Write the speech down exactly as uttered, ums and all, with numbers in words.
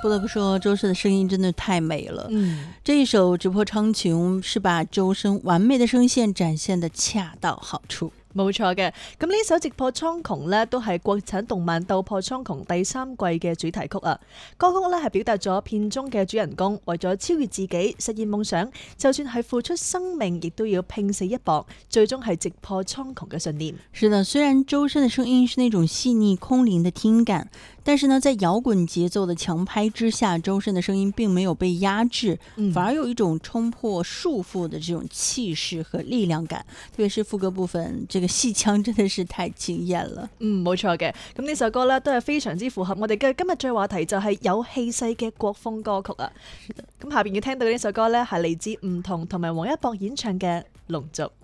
不得不說周深的聲音真的太美了。 嗯， 這一首《直破蒼穹》是把周深完美的聲線展現得恰到好處。 冇錯嘅，咁呢首《直破蒼穹》呢，都係國產動漫《鬥破蒼穹》第三季嘅主題曲啊。歌曲呢係表達咗片中嘅主人公為咗超越自己、實現夢想，就算係付出生命，亦都要拼死一搏，最終係直破蒼穹嘅信念。 是的，雖然周深的聲音是那種細膩空靈的聽感，但是呢，在搖滾節奏的強拍之下，周深的聲音並沒有被壓制， 嗯、 反而有一種衝破束縛的這種氣勢和力量感。特別是副歌部分，這個戲腔真的是太驚豔了。 嗯，冇錯嘅。咁呢首歌呢，都係非常之符合我哋嘅今日最話題，就係有氣勢嘅國風歌曲啊。咁下邊要聽到呢首歌呢，係嚟自吳彤同埋王一博演唱嘅《龍族》。